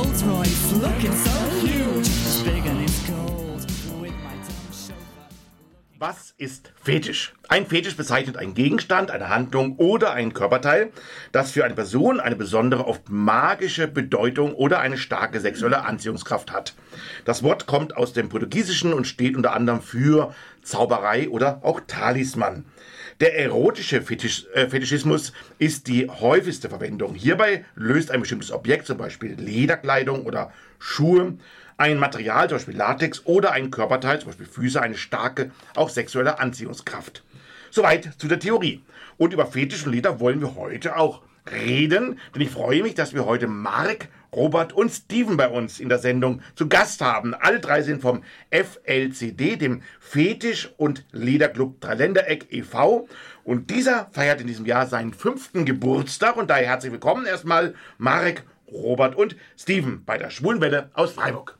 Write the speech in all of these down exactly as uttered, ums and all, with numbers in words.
Rolls Royce looking so huge, big and it's gold, with my dumb chauffeur. Was ist Fetisch? Ein Fetisch bezeichnet einen Gegenstand, eine Handlung oder ein Körperteil, das für eine Person eine besondere, oft magische Bedeutung oder eine starke sexuelle Anziehungskraft hat. Das Wort kommt aus dem Portugiesischen und steht unter anderem für Zauberei oder auch Talisman. Der erotische Fetisch, äh, Fetischismus ist die häufigste Verwendung. Hierbei löst ein bestimmtes Objekt, zum Beispiel Lederkleidung oder Schuhe, ein Material, zum Beispiel Latex, oder ein Körperteil, zum Beispiel Füße, eine starke, auch sexuelle Anziehungskraft. Soweit zu der Theorie. Und über Fetisch und Leder wollen wir heute auch reden, denn ich freue mich, dass wir heute Marek, Robert und Steven bei uns in der Sendung zu Gast haben. Alle drei sind vom F L C D, dem Fetisch- und Lederclub Dreiländereck e V. Und dieser feiert in diesem Jahr seinen fünften Geburtstag. Und daher herzlich willkommen erstmal Marek, Robert und Steven bei der Schwulenwelle aus Freiburg.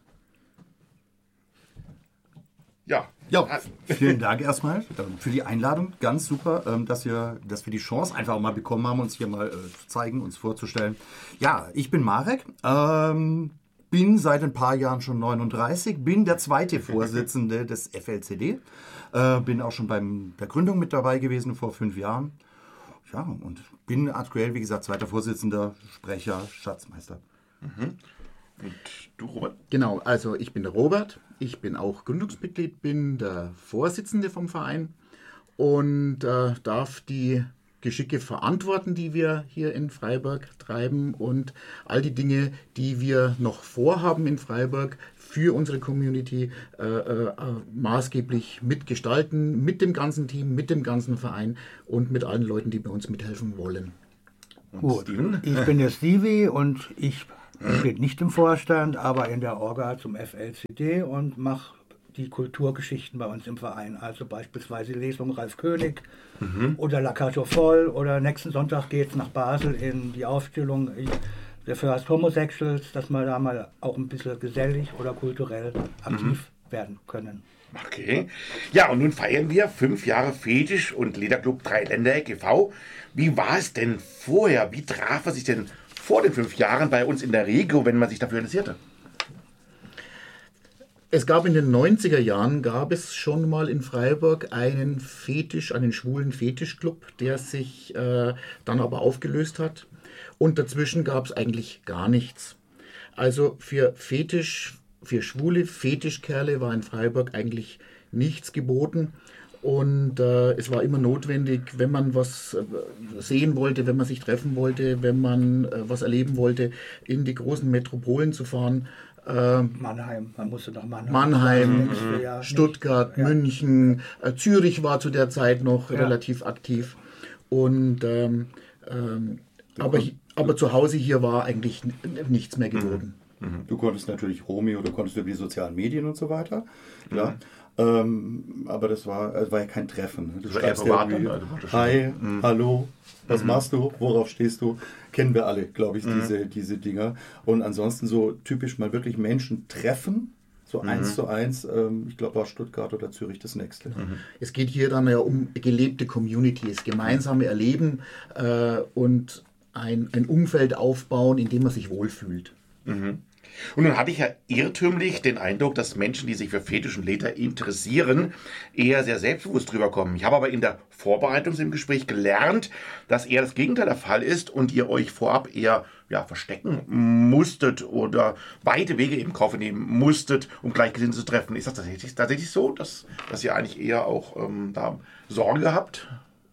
Ja. Ja, vielen Dank erstmal für die Einladung. Ganz super, dass wir, dass wir die Chance einfach mal bekommen haben, uns hier mal zu zeigen, uns vorzustellen. Ja, ich bin Marek, ähm, bin seit ein paar Jahren schon neununddreißig, bin der zweite Vorsitzende des F L C D, äh, bin auch schon bei der Gründung mit dabei gewesen vor fünf Jahren. Ja, und bin aktuell, wie gesagt, zweiter Vorsitzender, Sprecher, Schatzmeister. Mhm. Und du, Robert? Genau, also ich bin der Robert, ich bin auch Gründungsmitglied, bin der Vorsitzende vom Verein und äh, darf die Geschicke verantworten, die wir hier in Freiburg treiben und all die Dinge, die wir noch vorhaben in Freiburg für unsere Community äh, äh, maßgeblich mitgestalten, mit dem ganzen Team, mit dem ganzen Verein und mit allen Leuten, die bei uns mithelfen wollen. Und Gut, Steven? ich bin der Stevie und ich bin nicht im Vorstand, aber in der Orga zum F L C D und mache die Kulturgeschichten bei uns im Verein. Also beispielsweise Lesung Ralf König mhm. oder La Carte Folle oder nächsten Sonntag geht es nach Basel in die Aufstellung The First Homosexuals, dass wir da mal auch ein bisschen gesellig oder kulturell aktiv mhm. werden können. Okay. Ja, und nun feiern wir fünf Jahre Fetisch- und Lederclub Dreiländereck e V. Wie war es denn vorher? Wie traf man sich denn vor den fünf Jahren bei uns in der Regio, wenn man sich dafür interessierte? Es gab in den neunziger Jahren, gab es schon mal in Freiburg einen Fetisch, einen schwulen Fetischclub, der sich äh, dann aber aufgelöst hat. Und dazwischen gab es eigentlich gar nichts. Also für Fetisch, für schwule Fetischkerle war in Freiburg eigentlich nichts geboten. Und äh, es war immer notwendig, wenn man was äh, sehen wollte, wenn man sich treffen wollte, wenn man äh, was erleben wollte, in die großen Metropolen zu fahren. Äh, Mannheim, man musste nach Mannheim. Mannheim, mhm. ja, Stuttgart, ja. München, äh, Zürich war zu der Zeit noch ja. relativ aktiv. Und ähm, ähm, aber, aber zu Hause hier war eigentlich n- nichts mehr geboten. Mhm. Du konntest natürlich Romeo, du konntest über die sozialen Medien und so weiter. Ja. Mhm. Ähm, aber das war, das war ja kein Treffen. Du schreibst ja irgendwie, hi, mhm. hallo, was mhm. machst du, worauf stehst du? Kennen wir alle, glaube ich, mhm. diese, diese Dinger. Und ansonsten so typisch mal wirklich Menschen treffen, so mhm. eins zu eins. Ähm, ich glaube, war Stuttgart oder Zürich das nächste. Mhm. Es geht hier dann ja um gelebte Communities, gemeinsame Erleben äh, und ein, ein Umfeld aufbauen, in dem man sich wohlfühlt. Mhm. Und nun hatte ich ja irrtümlich den Eindruck, dass Menschen, die sich für Fetisch und Leder interessieren, eher sehr selbstbewusst drüber kommen. Ich habe aber in der Vorbereitung im Gespräch gelernt, dass eher das Gegenteil der Fall ist und ihr euch vorab eher ja, verstecken musstet oder weite Wege in Kauf nehmen musstet, um Gleichgesinnte zu treffen. Ist das tatsächlich, tatsächlich so, dass, dass ihr eigentlich eher auch ähm, da Sorge habt?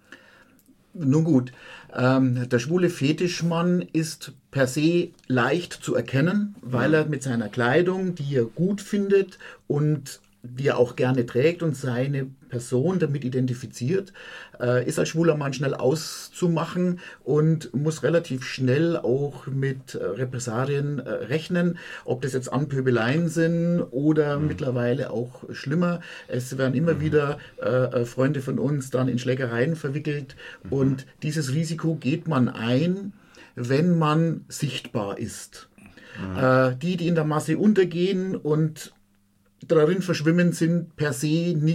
Nun gut, ähm, der schwule Fetischmann ist per se leicht zu erkennen, weil er mit seiner Kleidung, die er gut findet und die er auch gerne trägt und seine Person damit identifiziert, äh, ist als schwuler Mann schnell auszumachen und muss relativ schnell auch mit äh, Repressalien äh, rechnen, ob das jetzt Anpöbeleien sind oder mhm. mittlerweile auch schlimmer. Es werden immer mhm. wieder äh, Freunde von uns dann in Schlägereien verwickelt mhm. und dieses Risiko geht man ein, wenn man sichtbar ist. Mhm. Äh, die, die in der Masse untergehen und darin verschwimmen, sind per se nicht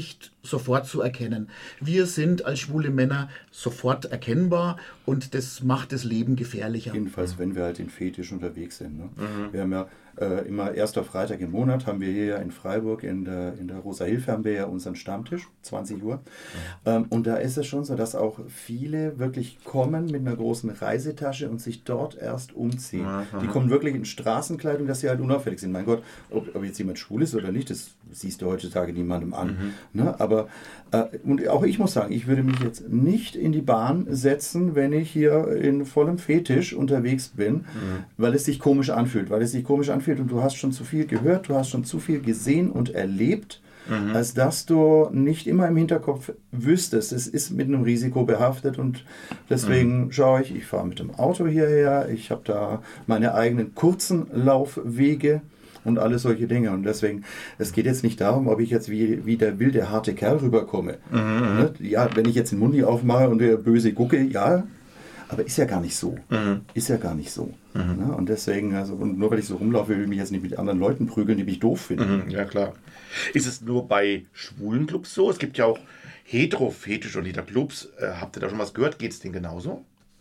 sofort zu erkennen. Wir sind als schwule Männer sofort erkennbar und das macht das Leben gefährlicher. Jedenfalls, wenn wir halt in Fetisch unterwegs sind. Ne? Mhm. Wir haben ja äh, immer erster Freitag im Monat haben wir hier in Freiburg in der, in der Rosa Hilfe haben wir ja unseren Stammtisch, zwanzig Uhr. Mhm. Ähm, und da ist es schon so, dass auch viele wirklich kommen mit einer großen Reisetasche und sich dort erst umziehen. Mhm. Die kommen wirklich in Straßenkleidung, dass sie halt unauffällig sind. Mein Gott, ob, ob jetzt jemand schwul ist oder nicht, das siehst du heutzutage niemandem an. Mhm. Ne? Aber äh, und auch ich muss sagen, ich würde mich jetzt nicht in die Bahn setzen, wenn ich hier in vollem Fetisch unterwegs bin, mhm. weil es sich komisch anfühlt, weil es sich komisch anfühlt und du hast schon zu viel gehört, du hast schon zu viel gesehen und erlebt, mhm. als dass du nicht immer im Hinterkopf wüsstest, es ist mit einem Risiko behaftet und deswegen mhm. schaue ich, ich fahre mit dem Auto hierher, ich habe da meine eigenen kurzen Laufwege und alle solche Dinge. Und deswegen, es geht jetzt nicht darum, ob ich jetzt wie, wie der wilde, harte Kerl rüberkomme. Mhm. Ne? Ja, wenn ich jetzt den Mund aufmache und der böse gucke, ja, aber ist ja gar nicht so. Mhm. Ist ja gar nicht so. Mhm. Ne? Und deswegen, also und nur weil ich so rumlaufe, will ich mich jetzt nicht mit anderen Leuten prügeln, die mich doof finden. Mhm, ja, klar. Ist es nur bei schwulen Clubs so? Es gibt ja auch Hetero-Fetisch- und Hetero-Clubs. Äh, habt ihr da schon was gehört? Geht es denen genauso?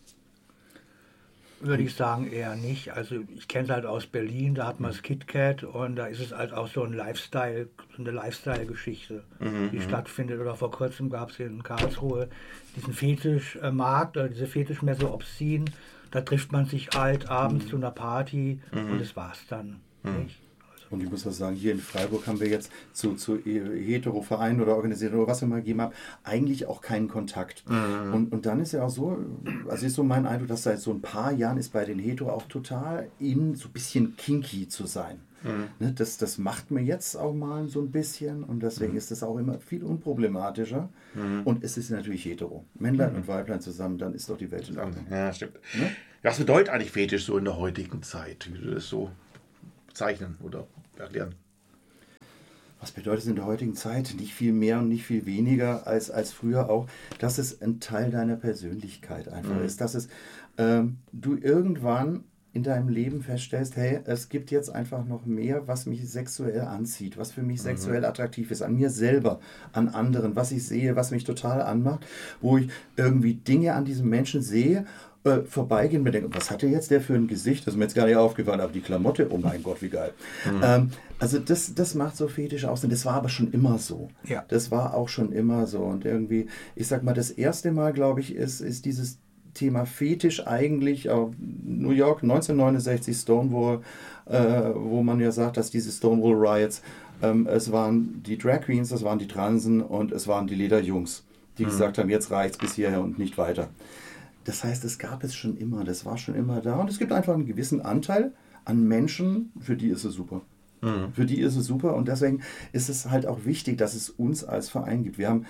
Würde ich sagen, eher nicht. Also ich kenne es halt aus Berlin, da hat man das KitKat und da ist es halt auch so ein Lifestyle, so eine Lifestyle-Geschichte, mhm, die stattfindet. Oder vor kurzem gab es in Karlsruhe diesen Fetischmarkt oder diese Fetischmesse Obscene. Da trifft man sich halt abends mhm. zu einer Party mhm. und das war's dann. Mhm. Nicht? Und ich muss auch sagen, hier in Freiburg haben wir jetzt zu, zu Hetero-Vereinen oder Organisationen oder was wir mal gegeben haben, eigentlich auch keinen Kontakt. Mhm. Und, und dann ist ja auch so, also ist so mein Eindruck, dass seit so ein paar Jahren ist bei den Hetero auch total in so ein bisschen kinky zu sein. Mhm. Ne, das, das macht mir jetzt auch mal so ein bisschen und deswegen mhm. ist das auch immer viel unproblematischer. Mhm. Und es ist natürlich hetero. Männlein mhm. und Weiblein zusammen, dann ist doch die Welt in Ordnung. Ja, stimmt. Ne? Was bedeutet eigentlich Fetisch so in der heutigen Zeit? Wie du das so zeichnen oder erklären? Was bedeutet es in der heutigen Zeit? Nicht viel mehr und nicht viel weniger als, als früher auch, dass es ein Teil deiner Persönlichkeit einfach mhm. ist. Dass es ähm, du irgendwann in deinem Leben feststellst, hey, es gibt jetzt einfach noch mehr, was mich sexuell anzieht, was für mich mhm. sexuell attraktiv ist, an mir selber, an anderen, was ich sehe, was mich total anmacht, wo ich irgendwie Dinge an diesem Menschen sehe, äh, vorbeigehen und mir denke, was hat der jetzt der für ein Gesicht? Das ist mir jetzt gar nicht aufgefallen, aber die Klamotte, oh mein Gott, wie geil. Mhm. Ähm, also das, das macht so fetisch aus und das war aber schon immer so. Ja. Das war auch schon immer so und irgendwie, ich sag mal, das erste Mal, glaube ich, ist, ist dieses Thema Fetisch eigentlich auf New York neunzehnhundertneunundsechzig Stonewall, äh, wo man ja sagt, dass diese Stonewall Riots, ähm, es waren die Drag Queens, das waren die Transen und es waren die Lederjungs, die mhm. gesagt haben, jetzt reicht's bis hierher und nicht weiter. Das heißt, es gab es schon immer, das war schon immer da und es gibt einfach einen gewissen Anteil an Menschen, für die ist es super. Mhm. Für die ist es super und deswegen ist es halt auch wichtig, dass es uns als Verein gibt. Wir haben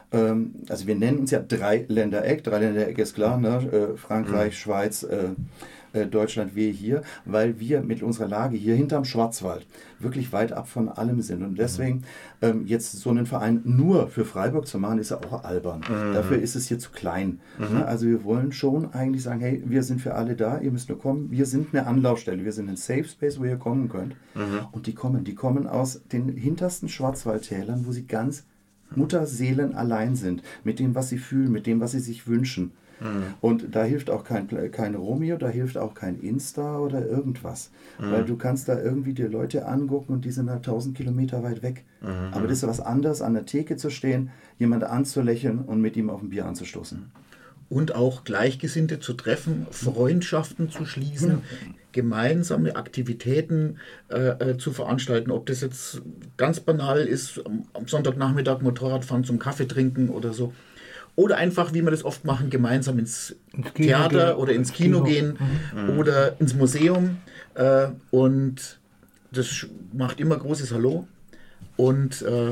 Also wir nennen uns ja Dreiländereck. Dreiländereck ist klar, ne? Frankreich, mhm. Schweiz, äh, äh, Deutschland, wir hier, weil wir mit unserer Lage hier hinterm Schwarzwald wirklich weit ab von allem sind. Und deswegen mhm. ähm, jetzt so einen Verein nur für Freiburg zu machen, ist ja auch albern. Mhm. Dafür ist es hier zu klein. Mhm. Ne? Also wir wollen schon eigentlich sagen, hey, wir sind für alle da, ihr müsst nur kommen. Wir sind eine Anlaufstelle, wir sind ein Safe Space, wo ihr kommen könnt. Mhm. Und die kommen, die kommen aus den hintersten Schwarzwaldtälern, wo sie ganz Mutterseelen allein sind, mit dem, was sie fühlen, mit dem, was sie sich wünschen. Mhm. Und da hilft auch kein, kein Romeo, da hilft auch kein Insta oder irgendwas. Mhm. Weil du kannst da irgendwie dir Leute angucken und die sind halt tausend Kilometer weit weg. Mhm. Aber das ist was anderes, an der Theke zu stehen, jemand anzulächeln und mit ihm auf ein Bier anzustoßen. Und auch Gleichgesinnte zu treffen, Freundschaften zu schließen, mhm. gemeinsame Aktivitäten äh, zu veranstalten. Ob das jetzt ganz banal ist, am Sonntagnachmittag Motorradfahren zum Kaffee trinken oder so. Oder einfach, wie wir das oft machen, gemeinsam ins, ins Theater gehen, oder ins Kino, Kino. gehen mhm. oder ins Museum. Äh, und das macht immer großes Hallo. Und, äh,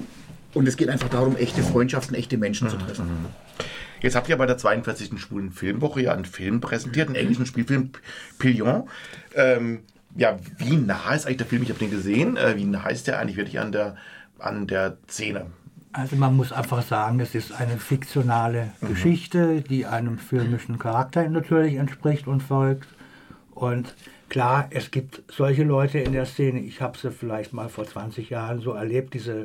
und es geht einfach darum, echte Freundschaften, echte Menschen mhm. zu treffen. Jetzt habt ihr bei der zweiundvierzigsten Schwulen Filmwoche ja einen Film präsentiert, einen englischen Spielfilm, Pillion. Ähm, ja, wie nah ist eigentlich der Film? Ich habe den gesehen. Äh, wie nah ist der eigentlich wirklich an der, an der Szene? Also man muss einfach sagen, es ist eine fiktionale mhm. Geschichte, die einem filmischen Charakter natürlich entspricht und folgt. Und Klar, es gibt solche Leute in der Szene. Ich habe sie vielleicht mal vor zwanzig Jahren so erlebt, diese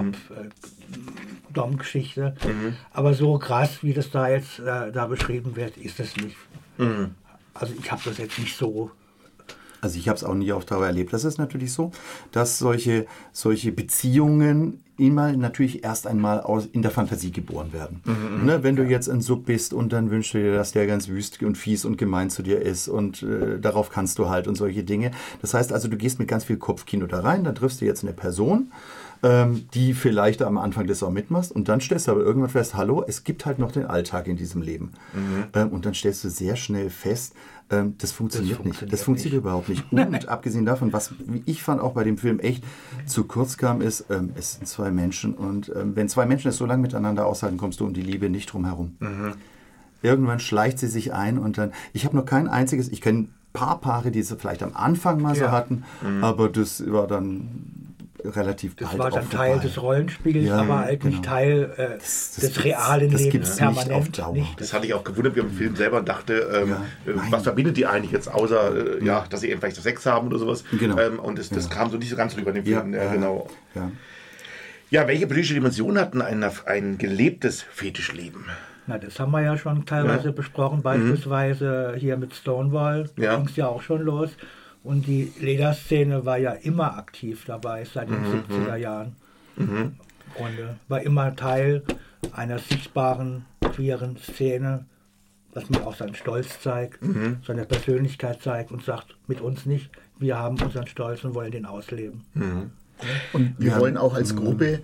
Sub-Dom-Geschichte. Mhm. Aber so krass, wie das da jetzt äh, da beschrieben wird, ist es nicht. Mhm. Also ich habe das jetzt nicht so... Also ich habe es auch nie auf Dauer erlebt. Das ist natürlich so, dass solche, solche Beziehungen immer natürlich erst einmal aus, in der Fantasie geboren werden. Mhm, ne, wenn du jetzt ein Sub bist und dann wünschst du dir, dass der ganz wüst und fies und gemein zu dir ist und äh, darauf kannst du halt und solche Dinge. Das heißt also, du gehst mit ganz viel Kopfkino da rein, dann triffst du jetzt eine Person, ähm, die vielleicht am Anfang das auch mitmachst und dann stellst du aber irgendwann fest, hallo, es gibt halt noch den Alltag in diesem Leben. Mhm. Ähm, und dann stellst du sehr schnell fest, ähm, das funktioniert das nicht. Funktioniert das funktioniert nicht. Überhaupt nicht. Und abgesehen davon, was wie ich fand auch bei dem Film echt zu kurz kam, ist, ähm, es sind zwei Menschen und ähm, wenn zwei Menschen es so lange miteinander aushalten, kommst du um die Liebe nicht drum herum. Mhm. Irgendwann schleicht sie sich ein und dann, ich habe noch kein einziges, ich kenne ein paar Paare, die es vielleicht am Anfang mal ja. so hatten, mhm. aber das war dann relativ das bald war dann Teil vorbei. Des Rollenspiels, ja, aber halt genau. nicht Teil äh, das, das, des realen das Lebens permanent. Nicht auf Dauer. Nicht. Das hatte ich auch gewundert, wie ich im Film selber dachte, ähm, ja, was verbindet die eigentlich jetzt, außer äh, ja, dass sie eben vielleicht so Sex haben oder sowas. Genau. Ähm, und das, das ja. kam so nicht so ganz rüber in dem Film. Ja, ja, genau. Ja. ja, welche politische Dimension hat denn ein, ein gelebtes Fetischleben? Na, das haben wir ja schon teilweise ja. besprochen, beispielsweise mhm. hier mit Stonewall, ja. ging es ja auch schon los. Und die Lederszene war ja immer aktiv dabei, seit den mhm. siebziger Jahren. Mhm. Und äh, war immer Teil einer sichtbaren, queeren Szene, was mir auch seinen Stolz zeigt, mhm. seine Persönlichkeit zeigt und sagt, mit uns nicht, wir haben unseren Stolz und wollen den ausleben. Mhm. Ja? Und wir ja. wollen auch als Gruppe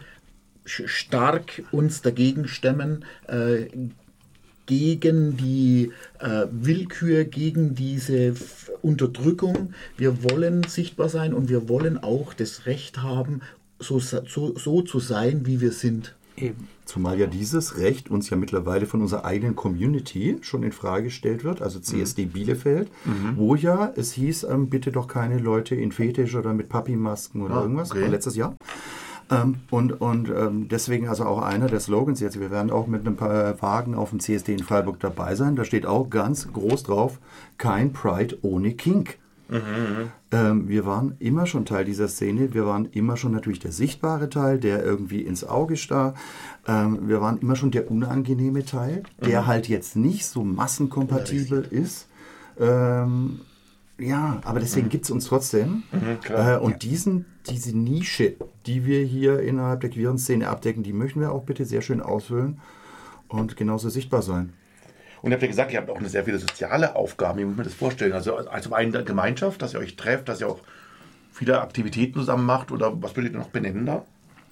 stark uns dagegen stemmen, äh, gegen die äh, Willkür, gegen diese F- Unterdrückung. Wir wollen sichtbar sein und wir wollen auch das Recht haben, so, so, so zu sein, wie wir sind. Eben. Zumal ja dieses Recht uns ja mittlerweile von unserer eigenen Community schon in Frage gestellt wird, also C S D mhm. Bielefeld, mhm. wo ja es hieß, ähm, bitte doch keine Leute in Fetisch oder mit Papi-Masken oder ah, irgendwas, okay. letztes Jahr. Ähm, und und ähm, deswegen also auch einer der Slogans jetzt, wir werden auch mit einem paar Wagen auf dem C S D in Freiburg dabei sein, da steht auch ganz groß drauf, kein Pride ohne Kink. Mhm, ähm, wir waren immer schon Teil dieser Szene, wir waren immer schon natürlich der sichtbare Teil, der irgendwie ins Auge starr, ähm, wir waren immer schon der unangenehme Teil, der mhm. halt jetzt nicht so massenkompatibel ja, ist. Ähm, Ja, aber deswegen mhm. gibt es uns trotzdem. Mhm, äh, und diesen, diese Nische, die wir hier innerhalb der queeren Szene abdecken, die möchten wir auch bitte sehr schön ausfüllen und genauso sichtbar sein. Und ihr habt ja gesagt, ihr habt auch eine sehr viele soziale Aufgaben. Wie muss man das vorstellen? Also, also zum einen der Gemeinschaft, dass ihr euch trefft, dass ihr auch viele Aktivitäten zusammen macht oder was würdet ihr noch benennen da?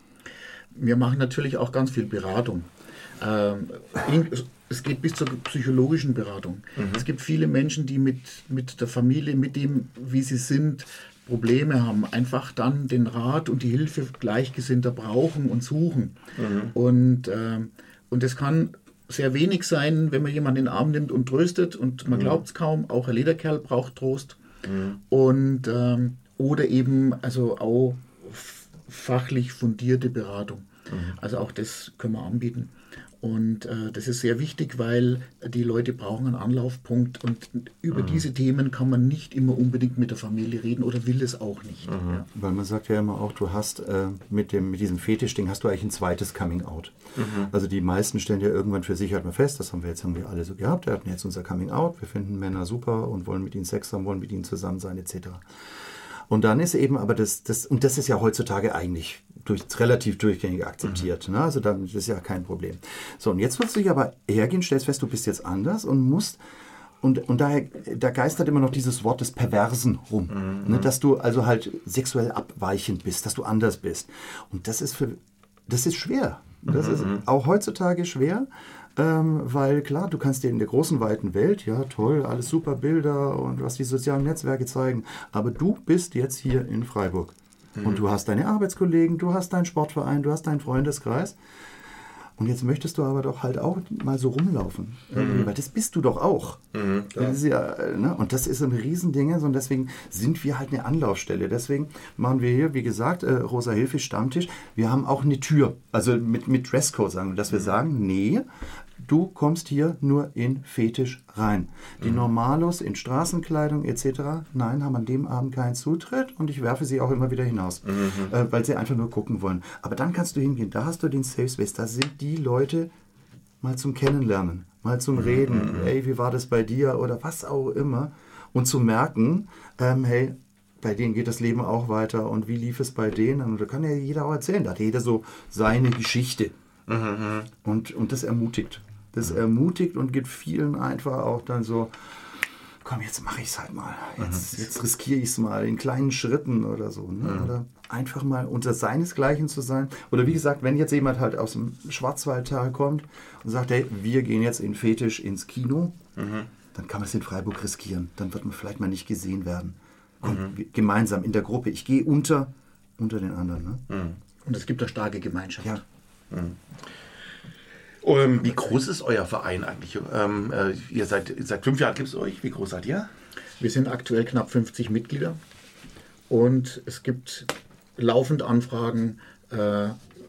Wir machen natürlich auch ganz viel Beratung. Ähm, es geht bis zur psychologischen Beratung. Mhm. Es gibt viele Menschen, die mit, mit der Familie, mit dem, wie sie sind, Probleme haben, einfach dann den Rat und die Hilfe Gleichgesinnter brauchen und suchen. Mhm. Und, äh, und das kann sehr wenig sein, wenn man jemanden in den Arm nimmt und tröstet und man mhm. glaubt es kaum, auch ein Lederkerl braucht Trost. Mhm. Und, ähm, oder eben also auch fachlich fundierte Beratung. Mhm. Also auch das können wir anbieten. Und äh, das ist sehr wichtig, weil die Leute brauchen einen Anlaufpunkt und über mhm. diese Themen kann man nicht immer unbedingt mit der Familie reden oder will es auch nicht. Mhm. Ja. Weil man sagt ja immer auch, du hast äh, mit, dem, mit diesem Fetischding hast du eigentlich ein zweites Coming-out. Mhm. Also die meisten stellen ja irgendwann für sich halt mal fest, das haben wir jetzt haben wir alle so gehabt, wir hatten jetzt unser Coming-out, wir finden Männer super und wollen mit ihnen Sex haben, wollen mit ihnen zusammen sein et cetera. Und dann ist eben aber das, das, und das ist ja heutzutage eigentlich durch, relativ durchgängig akzeptiert. Mhm. Ne? Also das ist ja kein Problem. So, und jetzt willst du dich aber hergehen, stellst fest, du bist jetzt anders und musst, und, und daher, da geistert immer noch dieses Wort des Perversen rum. Mhm. Ne? Dass du also halt sexuell abweichend bist, dass du anders bist. Und das ist für, das ist schwer. Das mhm. ist auch heutzutage schwer. Ähm, weil klar, du kannst dir in der großen, weiten Welt, ja toll, alles super Bilder und was die sozialen Netzwerke zeigen, aber du bist jetzt hier in Freiburg mhm. und du hast deine Arbeitskollegen, du hast deinen Sportverein, du hast deinen Freundeskreis und jetzt möchtest du aber doch halt auch mal so rumlaufen, mhm. weil das bist du doch auch. Mhm, das ist ja, ne? Und das ist ein Riesending und deswegen sind wir halt eine Anlaufstelle. Deswegen machen wir hier, wie gesagt, äh, Rosa Hilfe Stammtisch, wir haben auch eine Tür, also mit, mit Dresscode sagen wir, dass wir sagen, nee, du kommst hier nur in Fetisch rein. Die Normalos in Straßenkleidung et cetera, nein, haben an dem Abend keinen Zutritt und ich werfe sie auch immer wieder hinaus, mhm. äh, weil sie einfach nur gucken wollen. Aber dann kannst du hingehen, da hast du den Safe Space, da sind die Leute mal zum Kennenlernen, mal zum Reden, mhm. ey, wie war das bei dir oder was auch immer und zu merken, ähm, hey, bei denen geht das Leben auch weiter und wie lief es bei denen? Und da kann ja jeder auch erzählen, da hat jeder so seine Geschichte. Mhm. Und, und das ermutigt. Das ermutigt und gibt vielen einfach auch dann so, komm, jetzt mache ich es halt mal. Jetzt, jetzt riskiere ich es mal in kleinen Schritten oder so. Ne? Mhm. Oder einfach mal unter seinesgleichen zu sein. Oder wie gesagt, wenn jetzt jemand halt aus dem Schwarzwaldtal kommt und sagt, hey, wir gehen jetzt in Fetisch ins Kino, mhm. dann kann man es in Freiburg riskieren. Dann wird man vielleicht mal nicht gesehen werden. Komm, mhm. gemeinsam in der Gruppe. Ich gehe unter, unter den anderen. Ne? Mhm. Und es gibt eine starke Gemeinschaft. Ja. Mhm. Um, wie groß ist euer Verein eigentlich? Ähm, äh, ihr seid seit fünf Jahren gibt es euch. Wie groß seid ihr? Wir sind aktuell knapp fünfzig Mitglieder und es gibt laufend Anfragen. Äh,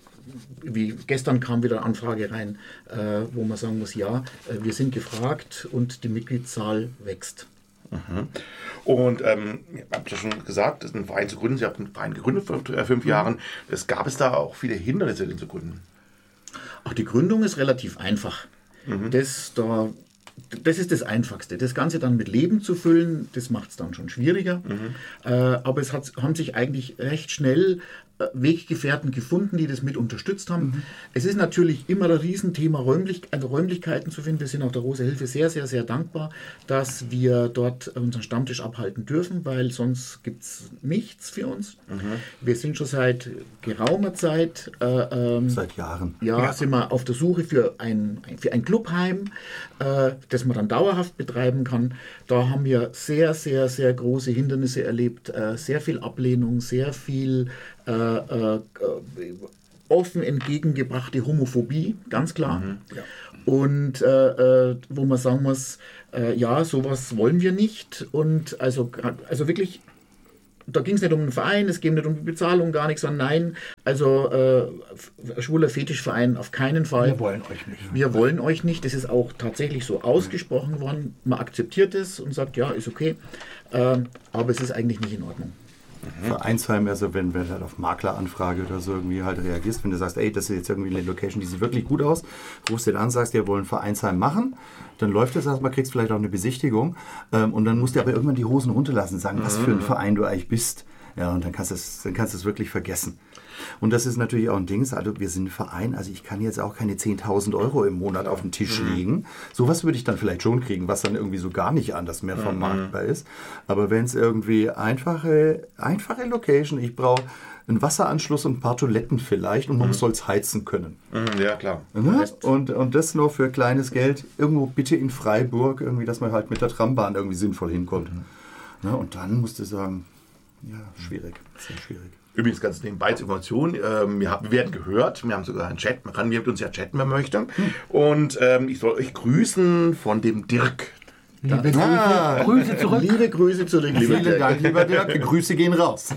wie gestern kam wieder eine Anfrage rein, äh, wo man sagen muss, ja, äh, wir sind gefragt und die Mitgliedszahl wächst. Mhm. Und ähm, ihr habt ja schon gesagt, das ist ein Verein zu gründen. Sie habt einen Verein gegründet vor äh, fünf mhm. Jahren. Es gab es da auch viele Hindernisse, den zu gründen? Ach, die Gründung ist relativ einfach. Mhm. Das, da, das ist das Einfachste. Das Ganze dann mit Leben zu füllen, das macht es dann schon schwieriger. Mhm. Äh, aber es hat, haben sich eigentlich recht schnell äh, Weggefährten gefunden, die das mit unterstützt haben. Mhm. Es ist natürlich immer ein Riesenthema, Räumlich, also Räumlichkeiten zu finden. Wir sind auch der Rose Hilfe sehr, sehr, sehr dankbar, dass wir dort unseren Stammtisch abhalten dürfen, weil sonst gibt es nichts für uns. Mhm. Wir sind schon seit geraumer Zeit, äh, ähm, seit Jahren, ja, ja, sind wir auf der Suche für ein, für ein Clubheim, äh, das man dann dauerhaft betreiben kann. Da haben wir sehr, sehr, sehr große Hindernisse erlebt, äh, sehr viel Ablehnung, sehr viel äh, äh, offen entgegengebrachte Homophobie, ganz klar. Mhm. Ja. Und äh, äh, wo man sagen muss, äh, ja, sowas wollen wir nicht. Und also, also wirklich, da ging es nicht um den Verein, es ging nicht um die Bezahlung, gar nichts, sondern nein, also äh, schwuler Fetischverein auf keinen Fall. Wir wollen euch nicht. Wir wollen euch nicht, das ist auch tatsächlich so ausgesprochen worden. Man akzeptiert es und sagt, ja, ist okay, äh, aber es ist eigentlich nicht in Ordnung. Vereinsheim, also wenn du halt auf Makleranfrage oder so irgendwie halt reagierst, wenn du sagst, ey, das ist jetzt irgendwie eine Location, die sieht wirklich gut aus, rufst den an, sagst, wir wollen Vereinsheim machen, dann läuft das erstmal, kriegst vielleicht auch eine Besichtigung ähm, und dann musst du aber irgendwann die Hosen runterlassen, sagen, was für ein Verein du eigentlich bist. Ja, und dann kannst du es, dann kannst du es wirklich vergessen. Und das ist natürlich auch ein Ding, also wir sind ein Verein, also ich kann jetzt auch keine zehntausend Euro im Monat auf den Tisch mhm. legen. Sowas würde ich dann vielleicht schon kriegen, was dann irgendwie so gar nicht anders mehr vermarktbar mhm. ist. Aber wenn es irgendwie einfache, einfache Location, ich brauche einen Wasseranschluss und ein paar Toiletten vielleicht und man mhm. soll es heizen können. Mhm, ja, klar. Ja? Und, und das nur für kleines Geld, irgendwo bitte in Freiburg, irgendwie, dass man halt mit der Trambahn irgendwie sinnvoll hinkommt. Mhm. Ja, und dann musst du sagen, ja, schwierig, sehr schwierig. Übrigens ganz nebenbei als Information, ähm, wir, haben, wir werden gehört, wir haben sogar einen Chat, man kann mit uns ja chatten, wenn man möchte. Hm. Und ähm, ich soll euch grüßen von dem Dirk. Liebe Grüße, ah, Grüße zurück. Liebe Grüße zurück, lieber Vielen Dirk. Dank, lieber Dirk. Grüße gehen raus.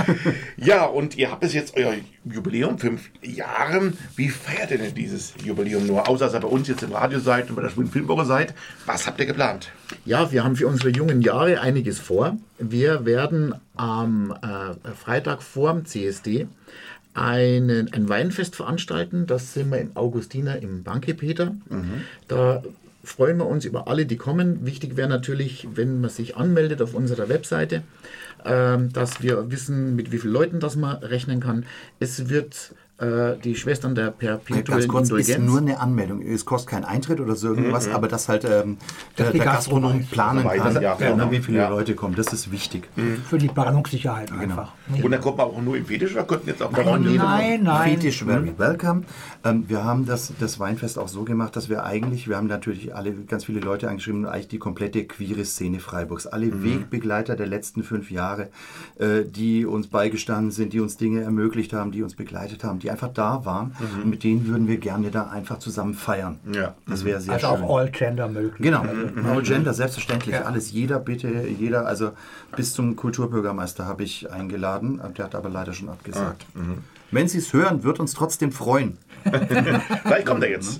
Ja, und ihr habt es jetzt euer Jubiläum, fünf Jahre. Wie feiert ihr denn dieses Jubiläum nur? Außer dass ihr bei uns jetzt im Radio seid und bei der Schwulen Filmwoche seid. Was habt ihr geplant? Ja, wir haben für unsere jungen Jahre einiges vor. Wir werden am äh, Freitag vor dem C S D einen, ein Weinfest veranstalten. Das sind wir im Augustiner im Bankepeter. Mhm. Da freuen wir uns über alle, die kommen. Wichtig wäre natürlich, wenn man sich anmeldet auf unserer Webseite, ähm, dass wir wissen, mit wie vielen Leuten das man rechnen kann. Es wird äh, die Schwestern der perpetuellen kurz, Indulgenz. Ist nur eine Anmeldung. Es kostet keinen Eintritt oder so irgendwas, mhm. aber dass halt ähm, der, der Gastronom planen kann, das, ja, genau. wie viele ja. Leute kommen. Das ist wichtig. Mhm. Für die Planungssicherheit genau. einfach. Und dann kommt man auch nur im Fetisch oder könnten jetzt auch nein, nein, nein, nein. Fetisch very welcome. Ähm, wir haben das, das Weinfest auch so gemacht, dass wir eigentlich, wir haben natürlich alle, ganz viele Leute angeschrieben, eigentlich die komplette queere Szene Freiburgs, alle mhm. Wegbegleiter der letzten fünf Jahre, äh, die uns beigestanden sind, die uns Dinge ermöglicht haben, die uns begleitet haben, die einfach da waren. Mhm. Und mit denen würden wir gerne da einfach zusammen feiern. Ja. Das wäre sehr also schön. auch All Gender möglich. Genau, mhm. All Gender, selbstverständlich. Ja. Alles, jeder bitte, jeder, also bis zum Kulturbürgermeister habe ich eingeladen, der hat aber leider schon abgesagt. Ah. Mhm. Wenn Sie es hören, wird uns trotzdem freuen. Vielleicht kommt er jetzt.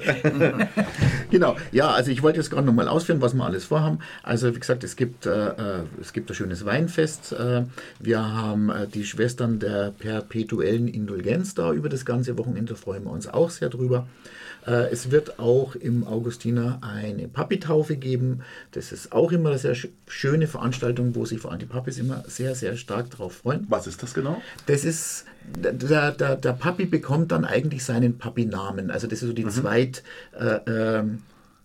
Genau, ja, also ich wollte jetzt gerade nochmal ausführen, was wir alles vorhaben. Also wie gesagt, es gibt, äh, es gibt ein schönes Weinfest. Äh, wir haben äh, die Schwestern der perpetuellen Indulgenz da über das ganze Wochenende, da freuen wir uns auch sehr drüber. Äh, es wird auch im Augustiner eine Pappitaufe geben. Das ist auch immer eine sehr sch- schöne Veranstaltung, wo sich vor allem die Papis immer sehr, sehr stark darauf freuen. Was ist das genau? Das ist, der, der, der Papi bekommt dann eigentlich seinen Papi-Namen. Also das ist so die mhm. Zweit äh, ähm,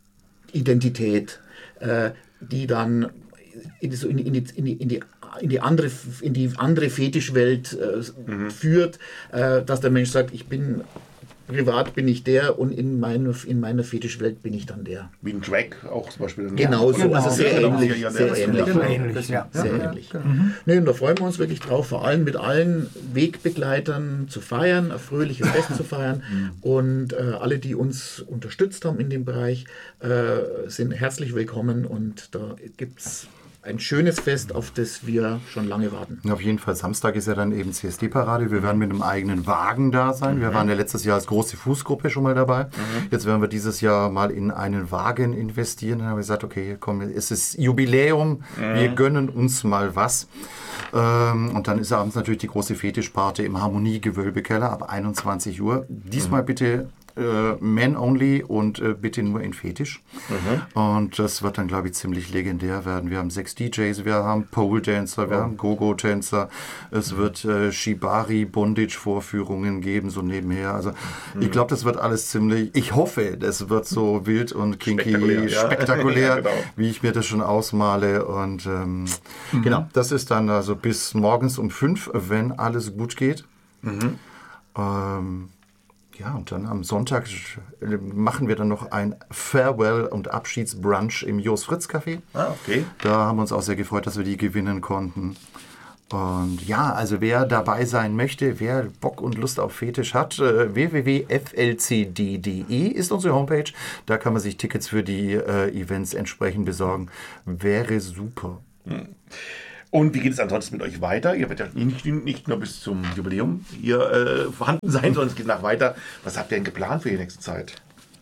Identität, äh, die dann in die, in die, in die, in die, in die andere, in die andere Fetischwelt äh, mhm. führt, äh, dass der Mensch sagt, ich bin privat bin ich der und in, meine, in meiner Fetischwelt bin ich dann der. Wie ein Drag auch zum Beispiel. Genau, so, genau. also sehr Genau. ähnlich. Ja, ja, Sehr das ähnlich. Genau, ähnlich, ja. Sehr Ja, ähnlich. ja, Mhm. Nee, und da freuen wir uns wirklich drauf, vor allem mit allen Wegbegleitern zu feiern, ein fröhliches Fest zu feiern. Und äh, alle, die uns unterstützt haben in dem Bereich, äh, sind herzlich willkommen. Und da gibt es ein schönes Fest, auf das wir schon lange warten. Auf jeden Fall, Samstag ist ja dann eben C S D-Parade. Wir werden mit einem eigenen Wagen da sein. Mhm. Wir waren ja letztes Jahr als große Fußgruppe schon mal dabei. Mhm. Jetzt werden wir dieses Jahr mal in einen Wagen investieren. Dann haben wir gesagt, okay, komm, es ist Jubiläum, mhm. wir gönnen uns mal was. Ähm, und dann ist abends natürlich die große Fetischparty im Harmonie-Gewölbekeller ab einundzwanzig Uhr. Diesmal mhm. bitte äh, Men only und äh, bitte nur in Fetisch. Mhm. Und das wird dann, glaube ich, ziemlich legendär werden. Wir haben sechs D Js, wir haben Pole-Dancer, wir oh. haben Go-Go-Tänzer. Es mhm. wird äh, Shibari-Bondage-Vorführungen geben, so nebenher. Also mhm. ich glaube, das wird alles ziemlich, ich hoffe, das wird so wild und kinky, spektakulär, ja. spektakulär ja, genau. wie ich mir das schon ausmale. Und ähm, mhm. genau, das ist dann also bis morgens um fünf, wenn alles gut geht. Mhm. Ähm, Ja, und dann am Sonntag machen wir dann noch ein Farewell- und Abschiedsbrunch im Jos Fritz Café. Ah, okay. Da haben wir uns auch sehr gefreut, dass wir die gewinnen konnten. Und ja, also wer dabei sein möchte, wer Bock und Lust auf Fetisch hat, äh, w w w punkt f l c d punkt d e ist unsere Homepage. Da kann man sich Tickets für die äh, Events entsprechend besorgen. Wäre super. Hm. Und wie geht es ansonsten mit euch weiter? Ihr werdet ja nicht, nicht nur bis zum Jubiläum hier äh, vorhanden sein, sondern es geht nach weiter. Was habt ihr denn geplant für die nächste Zeit?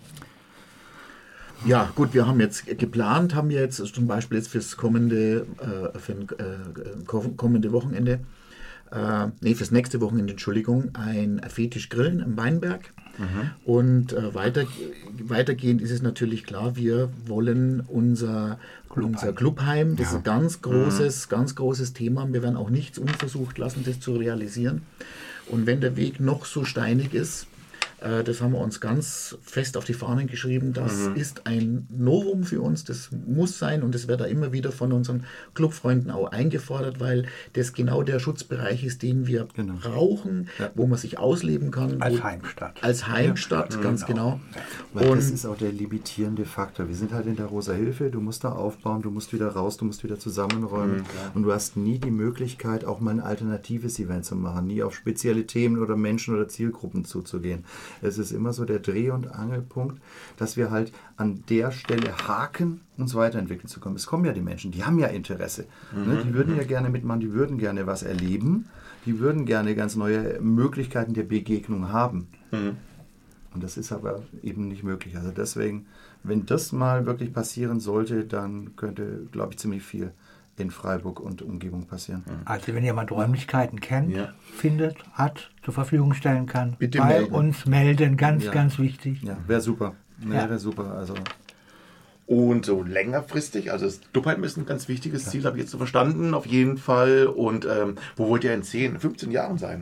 Ja, gut, wir haben jetzt geplant, haben wir jetzt zum Beispiel jetzt fürs kommende, äh, für ein, äh, kommende Wochenende, äh, nee, fürs nächste Wochenende, Entschuldigung, ein Fetisch-Grillen im Weinberg. Mhm. Und äh, weiter, weitergehend ist es natürlich klar, wir wollen unser Clubheim, unser Clubheim das ja. ist ein ganz großes, mhm. ganz großes Thema. Wir werden auch nichts unversucht lassen, das zu realisieren. Und wenn der Weg noch so steinig ist, äh, das haben wir uns ganz fest auf die Fahnen geschrieben, das mhm. ist ein Novum für uns, das muss sein und das wird da immer wieder von unseren Clubfreunden auch eingefordert, weil das genau der Schutzbereich ist, den wir genau. brauchen, ja. wo man sich ausleben kann. Als wo, Heimstatt. Als Heimstadt, ja. ganz genau. genau. Weil und das ist auch der limitierende Faktor. Wir sind halt in der Rosa Hilfe, du musst da aufbauen, du musst wieder raus, du musst wieder zusammenräumen mhm, und du hast nie die Möglichkeit, auch mal ein alternatives Event zu machen, nie auf spezielle Themen oder Menschen oder Zielgruppen zuzugehen. Es ist immer so der Dreh- und Angelpunkt, dass wir halt an der Stelle haken, uns weiterentwickeln zu können. Es kommen ja die Menschen, die haben ja Interesse. Mhm. Ne? Die würden ja gerne mitmachen, die würden gerne was erleben, die würden gerne ganz neue Möglichkeiten der Begegnung haben. Mhm. Und das ist aber eben nicht möglich. Also deswegen, wenn das mal wirklich passieren sollte, dann könnte, glaube ich, ziemlich viel in Freiburg und Umgebung passieren. Also wenn jemand Räumlichkeiten kennt, ja. findet, hat, zur Verfügung stellen kann, bitte bei melden. uns melden, ganz, ja. ganz wichtig. Ja, wäre super. Wäre Ja. super. Also Und so längerfristig, also das Clubheim ist ein ganz wichtiges Ziel, habe ich jetzt so verstanden, auf jeden Fall. Und ähm, wo wollt ihr in zehn, fünfzehn Jahren sein?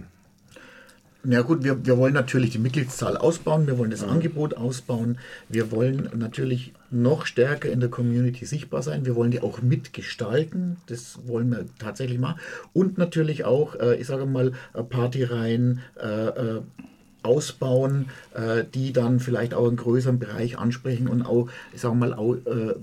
Ja gut, wir, wir wollen natürlich die Mitgliedszahl ausbauen, wir wollen das mhm. Angebot ausbauen, wir wollen natürlich noch stärker in der Community sichtbar sein, wir wollen die auch mitgestalten, das wollen wir tatsächlich machen. Und natürlich auch, äh, ich sage mal, Partyreihen äh, äh, ausbauen, äh, die dann vielleicht auch einen größeren Bereich ansprechen und auch, ich sage mal, auch äh,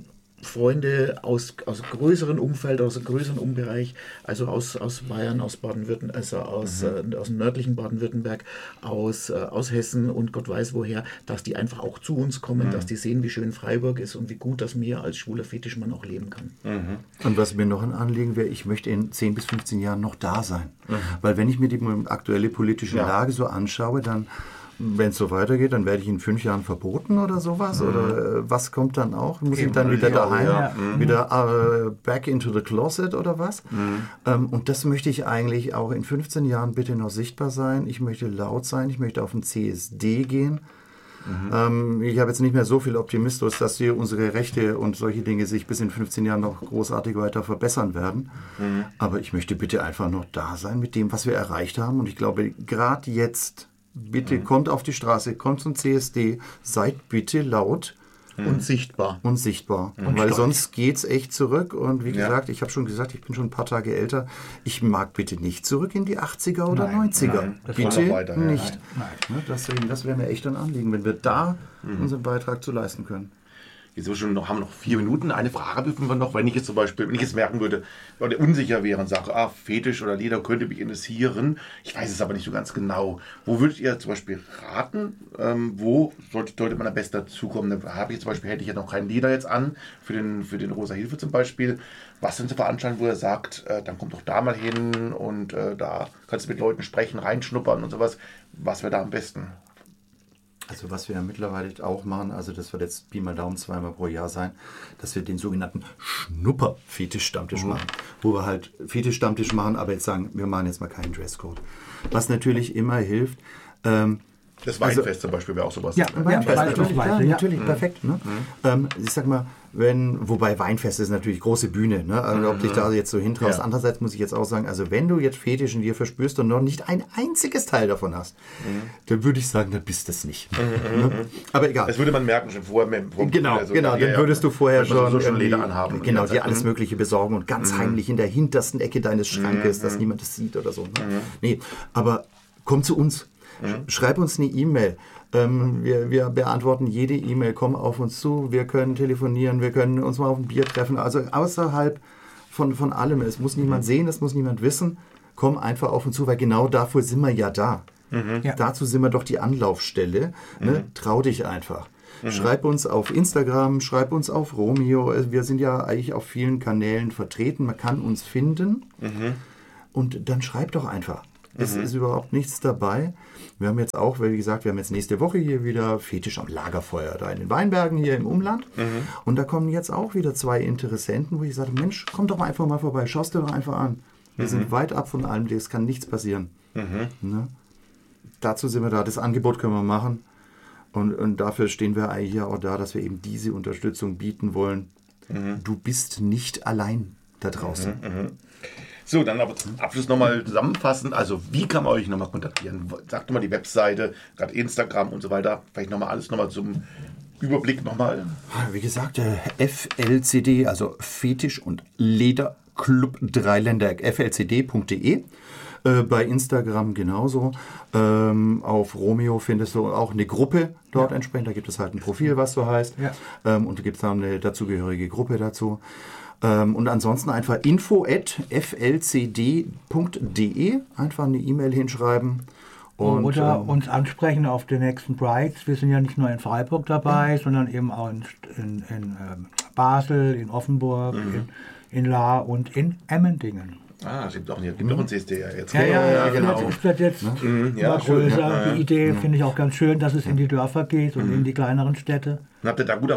Freunde aus, aus größeren Umfeld, aus einem größeren Umbereich, also aus, aus Bayern, aus Baden-Württemberg, also aus, mhm. äh, aus dem nördlichen Baden-Württemberg, aus, äh, aus Hessen und Gott weiß woher, dass die einfach auch zu uns kommen, mhm. dass die sehen, wie schön Freiburg ist und wie gut das mir als schwuler Fetischmann auch leben kann. Mhm. Und was mir noch ein Anliegen wäre, ich möchte in zehn bis fünfzehn Jahren noch da sein. Mhm. Weil wenn ich mir die aktuelle politische ja. Lage so anschaue, dann wenn es so weitergeht, dann werde ich in fünf Jahren verboten oder sowas? Mhm. Oder äh, was kommt dann auch? Muss Eben ich dann wieder daheim, ja. mhm. wieder äh, back into the closet oder was? Mhm. Ähm, und das möchte ich eigentlich auch in fünfzehn Jahren bitte noch sichtbar sein. Ich möchte laut sein, ich möchte auf den C S D gehen. Mhm. Ähm, ich habe jetzt nicht mehr so viel Optimismus, dass hier unsere Rechte und solche Dinge sich bis in fünfzehn Jahren noch großartig weiter verbessern werden. Mhm. Aber ich möchte bitte einfach noch da sein mit dem, was wir erreicht haben. Und ich glaube, gerade jetzt bitte mhm. kommt auf die Straße, kommt zum C S D, seid bitte laut mhm. und sichtbar. Und sichtbar. Mhm. Weil sonst geht es echt zurück. Und wie ja. gesagt, ich habe schon gesagt, ich bin schon ein paar Tage älter. Ich mag bitte nicht zurück in die achtziger oder nein, neunziger. Nein, bitte weiter, nicht. Ja. Nein. Nein. Das, das wäre mir echt ein Anliegen, wenn wir da mhm. unseren Beitrag zu leisten können. Jetzt sind wir schon noch, haben wir noch vier Minuten. Eine Frage dürfen wir noch, wenn ich jetzt zum Beispiel, wenn ich jetzt merken würde, oder unsicher wäre und sage, ah, Fetisch oder Leder könnte mich interessieren. Ich weiß es aber nicht so ganz genau. Wo würdet ihr zum Beispiel raten? Ähm, wo sollte, sollte man am besten dazukommen? Da habe ich zum Beispiel, hätte ich ja noch kein Leder jetzt an, für den, für den Rosa Hilfe zum Beispiel. Was sind so Veranstaltungen, wo er sagt, äh, dann kommt doch da mal hin und äh, da kannst du mit Leuten sprechen, reinschnuppern und sowas. Was wäre da am besten? Also was wir ja mittlerweile auch machen, also das wird jetzt Pi mal Daumen zweimal pro Jahr sein, dass wir den sogenannten Schnupper-Fetisch-Stammtisch mhm. machen. Wo wir halt Fetisch-Stammtisch machen, aber jetzt sagen, wir machen jetzt mal keinen Dresscode. Was natürlich immer hilft. Ähm, das Weinfest also, zum Beispiel wäre auch sowas. Ja, ja Weinfest, ja, natürlich, ja, natürlich ja. perfekt. Ne? Mhm. Ähm, ich sag mal, wenn, wobei Weinfest ist natürlich große Bühne, ne? Also, ob dich da jetzt so hintraust. Ja. Andererseits muss ich jetzt auch sagen, also wenn du jetzt Fetisch in dir verspürst und noch nicht ein einziges Teil davon hast, mhm. dann würde ich sagen, dann bist du es nicht. Mhm. Ne? Aber egal. Das würde man merken schon vorher. Genau, also, genau. Dann würdest du vorher schon, schon Leder anhaben. Genau, dir alles Mögliche besorgen und ganz mhm. heimlich in der hintersten Ecke deines Schrankes, mhm. dass niemand das sieht oder so. Ne? Mhm. Nee, aber komm zu uns. Mhm. Schreib uns eine E-Mail. Ähm, wir, wir beantworten jede E-Mail. Komm auf uns zu. Wir können telefonieren. Wir können uns mal auf ein Bier treffen. Also außerhalb von, von allem. Es muss niemand sehen, es muss niemand wissen. Komm einfach auf uns zu, weil genau dafür sind wir ja da. Mhm. Ja. Dazu sind wir doch die Anlaufstelle. Ne? Mhm. Trau dich einfach. Mhm. Schreib uns auf Instagram, schreib uns auf Romeo. Wir sind ja eigentlich auf vielen Kanälen vertreten. Man kann uns finden. Mhm. Und dann schreib doch einfach. Es mhm. ist überhaupt nichts dabei. Wir haben jetzt auch, wie gesagt, wir haben jetzt nächste Woche hier wieder Fetisch am Lagerfeuer da in den Weinbergen hier im Umland. Mhm. Und da kommen jetzt auch wieder zwei Interessenten, wo ich sage, Mensch, komm doch einfach mal vorbei, schau es dir doch einfach an. Wir mhm. sind weit ab von allem, es kann nichts passieren. Mhm. Ne? Dazu sind wir da, das Angebot können wir machen. Und, und dafür stehen wir eigentlich ja auch da, dass wir eben diese Unterstützung bieten wollen. Mhm. Du bist nicht allein da draußen. Mhm. Mhm. So, dann aber zum Abschluss nochmal zusammenfassend. Also, wie kann man euch nochmal kontaktieren? Sagt doch mal die Webseite, gerade Instagram und so weiter. Vielleicht nochmal alles nochmal zum Überblick nochmal. Wie gesagt, F L C D, also Fetisch- und Lederclub Dreiländereck, f l c d punkt d e. Äh, bei Instagram genauso. Ähm, auf Romeo findest du auch eine Gruppe dort ja. entsprechend. Da gibt es halt ein Profil, was so heißt. Ja. Ähm, und da gibt es dann eine dazugehörige Gruppe dazu. Und ansonsten einfach info at f l c d punkt d e, einfach eine E-Mail hinschreiben. Und, Oder ähm, uns ansprechen auf den nächsten Brides. Wir sind ja nicht nur in Freiburg dabei, ja. sondern eben auch in, in, in ähm, Basel, in Offenburg, mhm. in, in Lahr und in Emmendingen. Ah, es gibt auch einen, gibt auch einen C S D ja jetzt. Ja, ja, ja, genau. Es wird jetzt ne? mhm, ja, größer. Ja, ja. Die Idee mhm. finde ich auch ganz schön, dass es in die Dörfer geht und mhm. in die kleineren Städte. Und habt ihr da gut